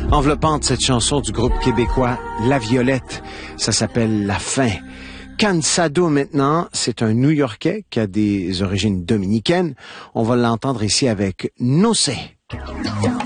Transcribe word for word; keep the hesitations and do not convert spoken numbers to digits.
enveloppante cette chanson du groupe québécois La Violette. Ça s'appelle La Fin. Cansado maintenant, c'est un New-Yorkais qui a des origines dominicaines. On va l'entendre ici avec No Sé.